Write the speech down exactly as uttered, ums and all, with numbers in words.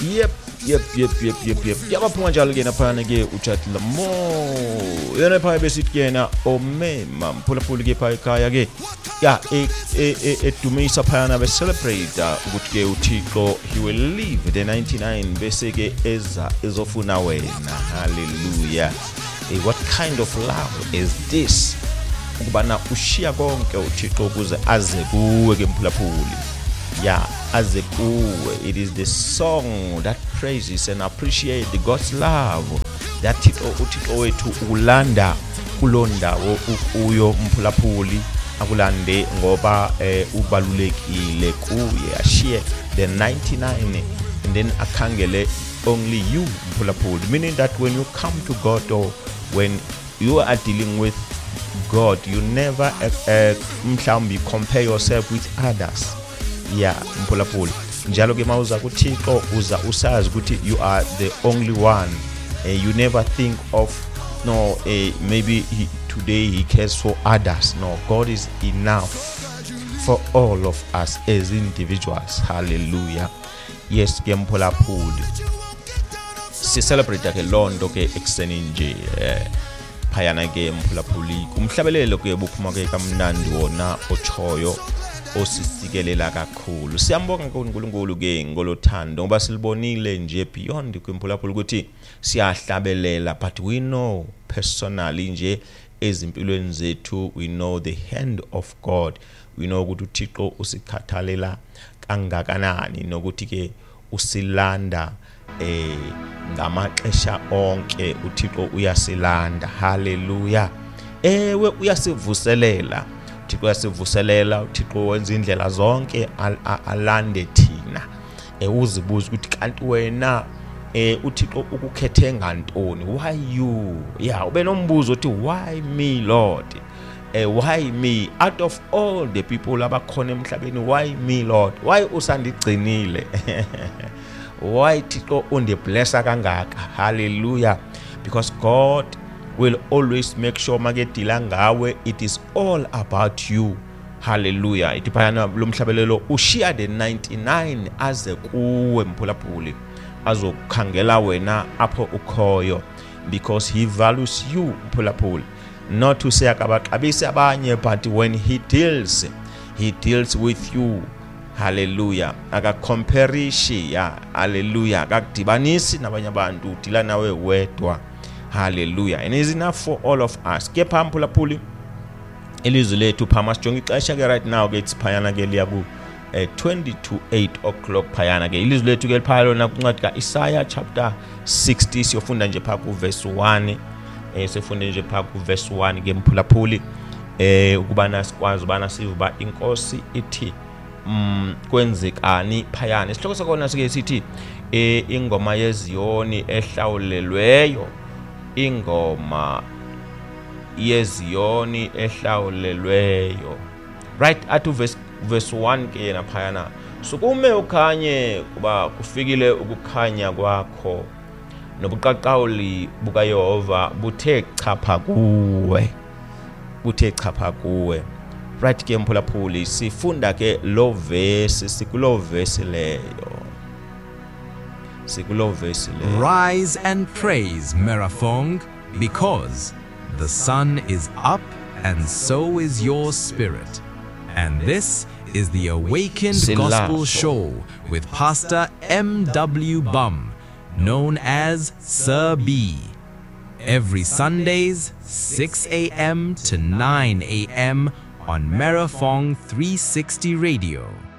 Yep, yep, yep, yep, yep, yep. Yabaphuma njalo ke naphana ke uChat Lamo. Yena pha besithi kena omema mphulaphuli ke pha ekhaya ke. Ya e e edumisa phana be celebrate ukuthi ke uThixo he will leave the ninety-nine bese ke eza ezofuna wena. Hallelujah. Hey, what kind of love is this? Ukubana ushiya konke uThixo ukuze aze kuwe ke mphulaphuli. Yeah, aze kuwe. It is the song that praises and appreciates the God's love. That Thixo uThixo wethu ulanda kulondawo ukuyo mphulaphuli akulande ngoba eh, ubalulekile kuye ashiye the ninety-nine and then akhangele only you mphulaphuli, meaning that when you come to God or when you are dealing with God, you never mhlawumbe uh, compare yourself with others. Yeah, mphulaphuli njalo ke mawuza kuThixo uza usazi ukuthi you are the only one. Uh, you never think of no uh, maybe he, today he cares for others. No, God is enough for all of us as individuals. Hallelujah. Yes, ke mphulaphuli si celebrate ke londo ke ekseni nje eh, phayana ke mphulaphuli kumhlabelelo ke buphuma ke kamnandi wona ochoyo osisikelela kakhulu. Siyambonga uNkulunkulu ke ngolothando ngoba silibonile nje beyond kwemphulaphuli ukuthi siyahlabelela, but we know personally nje ezimpilweni zethu we know the hand of God. We know ukuthi uThixo usikhathalela kangakanani nokuthi ke usilanda eh ngamaxesha onke uThixo uyasilanda. Hallelujah. Ewe uyasivuselela uThixo uyasivuselela, uThixo wenza indlela zonke alande thina. Eh uzibuza ukuthi kanti wena eh uThixo ukukhethe ngantoni? Why you? Yeah, ube nombuzo uthi why me Lord? Eh why me out of all the people abakhona emhlabeni? Why me Lord? Why usandigcinile? Why Thixo undiblessa kangaka? Hallelujah. Because God will always make sure makedila ngawe it is all about you. Hallelujah. Itiphana lo mhlabelelo ushiya the ninety-nine aze kuwe mphulaphuli azokhangela wena apho ukhoyo because he values you mphulaphuli. Not to say akabaxabise abanye, but when he deals he deals with you. Hallelujah. Akacomparishi ya hallelujah. Akakudibanisi nabanye abantu, udila nawe wedwa. Hallelujah. And is enough for all of us. Ke phamphulaphuli ilizwe lethu phama sijonga ixesha ke right now ke itsphayana ke liya ku twenty to eight o'clock phayana ke ilizwe lethu ke liphaya lona kuncwadi ka Isaiah chapter sixty siyofunda nje pha ku verse one. Eh sifunde nje pha ku verse one ke mphulaphuli eh ukubana sikwazi ubana sivuba inkosi ithi mm kwenzekani phayana. Isihloko sakona sike sithi eh ingoma yeZiyoni ehlawulelweyo, ingoma yeZiyoni ehlawulelweyo. Right at verse verse one ke na phayana sukume ukhanye kuba kufikile ukukhanya kwakho nobuqaqawuli bukaYehova buthe chapha kuwe, buthe chapha kuwe. Right ke mphulaphuli sifunda ke lo verse sikulo verse leyo sikulo verse leyo. Rise and praise Merafong, because the sun is up and so is your spirit. And this is the Awakened Silaso. Gospel Show with Pastor M W Bum, known as Sir B. Every Sundays, six a.m. to nine a.m. on Merafong three sixty Radio.